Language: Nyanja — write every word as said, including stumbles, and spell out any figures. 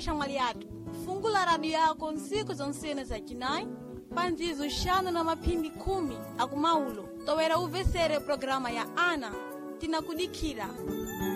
xamwali yathu fungula radio yako nsiku zonsene za chinayi pandzizo xanu na maphindi khumi akumaulo towera uvesere programa ya ana tinakudikira.